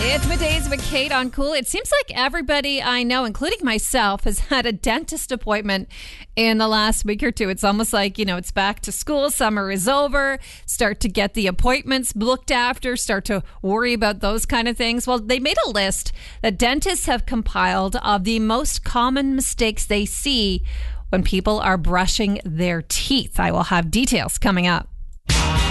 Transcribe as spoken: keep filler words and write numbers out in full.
It's Middays with Kate on Cool. It seems like everybody I know, including myself, has had a dentist appointment in the last week or two. It's almost like, you know, it's back to school. Summer is over. Start to get the appointments looked after. Start to worry about those kind of things. Well, they made a list that dentists have compiled of the most common mistakes they see when people are brushing their teeth. I will have details coming up.